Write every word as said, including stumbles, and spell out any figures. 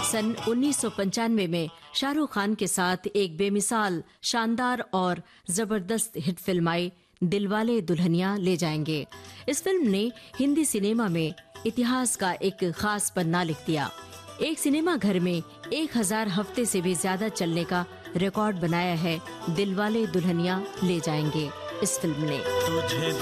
सन उन्नीस सौ पंचानवे में शाहरुख खान के साथ एक बेमिसाल, शानदार और जबरदस्त हिट फिल्म आई दिलवाले दुल्हनिया ले जाएंगे। इस फिल्म ने हिंदी सिनेमा में इतिहास का एक खास पन्ना लिख दिया। एक सिनेमा घर में एक हजार हफ्ते से भी ज्यादा चलने का रिकॉर्ड बनाया है दिलवाले दुल्हनिया ले जाएंगे इस फिल्म ने।